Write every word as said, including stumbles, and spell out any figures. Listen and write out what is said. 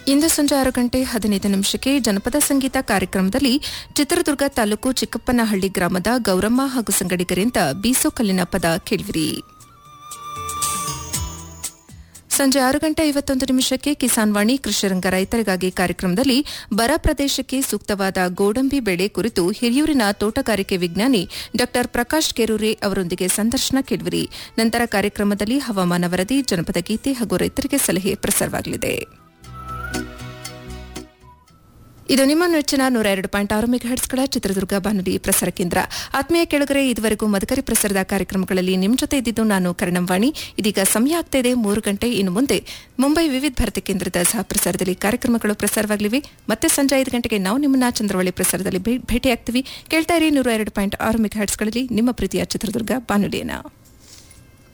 ಇಂದು ಸಂಜೆ ಆರು ಗಂಟೆ ಹದಿನೈದು ನಿಮಿಷಕ್ಕೆ ಜನಪದ ಸಂಗೀತ ಕಾರ್ಯಕ್ರಮದಲ್ಲಿ ಚಿತ್ರದುರ್ಗ ತಾಲೂಕು ಚಿಕ್ಕಪ್ಪನಹಳ್ಳಿ ಗ್ರಾಮದ ಗೌರಮ್ಮ ಹಾಗೂ ಸಂಗಡಿಗರಿಂದ ಬೀಸೋ ಕಲ್ಲಿನ ಪದ ಕೇಳಿವಿರಿ. ಸಂಜೆ ಆರು ಗಂಟೆ ಐವತ್ತೊಂದು ನಿಮಿಷಕ್ಕೆ ಕಿಸಾನ್ ವಾಣಿ ಕೃಷಿರಂಗ ರೈತರಿಗಾಗಿ ಕಾರ್ಯಕ್ರಮದಲ್ಲಿ ಬರ ಪ್ರದೇಶಕ್ಕೆ ಸೂಕ್ತವಾದ ಗೋಡಂಬಿ ಬೆಳೆ ಕುರಿತು ಹಿರಿಯೂರಿನ ತೋಟಗಾರಿಕೆ ವಿಜ್ಞಾನಿ ಡಾ ಪ್ರಕಾಶ್ ಕೆರೂರೆ ಅವರೊಂದಿಗೆ ಸಂದರ್ಶನ ಕೇಳಿವಿರಿ. ನಂತರ ಕಾರ್ಯಕ್ರಮದಲ್ಲಿ ಹವಾಮಾನ ವರದಿ, ಜನಪದ ಗೀತೆ ಹಾಗೂ ರೈತರಿಗೆ ಸಲಹೆ ಪ್ರಸಾರವಾಗಲಿದೆ. ಇದು ನಿಮ್ಮ ನೆಚ್ಚಿನ ನೂರ ಎರಡು ಪಾಯಿಂಟ್ ಆರು ಮೆಗಾಹೆರ್ಟ್ಸ್ಗಳ ಚಿತ್ರದುರ್ಗ ಬಾನುಲಿ ಪ್ರಸಾರ ಕೇಂದ್ರ. ಆತ್ಮೀಯ ಕೆಳಗರೆ, ಇದುವರೆಗೂ ಮದಕರಿ ಪ್ರಸಾರದ ಕಾರ್ಯಕ್ರಮಗಳಲ್ಲಿ ನಿಮ್ಮ ಜೊತೆ ಇದ್ದಿದ್ದು ನಾನು ಕರ್ಣಂವಾಣಿ. ಇದೀಗ ಸಮಯ ಆಗ್ತಾ ಇದೆ ಮೂರು ಗಂಟೆ. ಇನ್ನು ಮುಂದೆ ಮುಂಬೈ ವಿವಿಧ ಭಾರತಿ ಕೇಂದ್ರದ ಸಹ ಪ್ರಸಾರದಲ್ಲಿ ಕಾರ್ಯಕ್ರಮಗಳು ಪ್ರಸಾರವಾಗಲಿವೆ. ಮತ್ತೆ ಸಂಜೆ ಐದು ಗಂಟೆಗೆ ನಾವು ನಿಮ್ಮನ್ನ ಚಂದ್ರವಳ್ಳಿ ಪ್ರಸಾರದಲ್ಲಿ ಭೇಟಿಯಾಗ್ತೀವಿ. ಕೇಳ್ತಾ ಇರಿ ನೂರ ಎರಡು ಪಾಯಿಂಟ್ ಆರು ಮೆಗಾಹೆರ್ಟ್ಸ್ಗಳಲ್ಲಿ ನಿಮ್ಮ ಪ್ರೀತಿಯ ಚಿತ್ರದುರ್ಗ ಬಾನುಲಿಯನ್ನ.